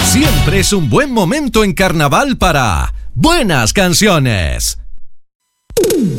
Siempre es un buen momento en carnaval para Buenas Canciones.